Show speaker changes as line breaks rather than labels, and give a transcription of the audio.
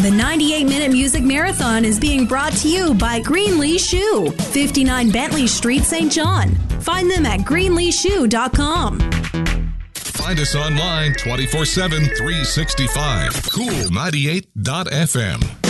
The 98-Minute Music Marathon is being brought to you by Greenlee Shoe, 59 Bentley Street, St. John. Find them at greenleeshoe.com.
Find us online 24/7, 365. Cool98.fm.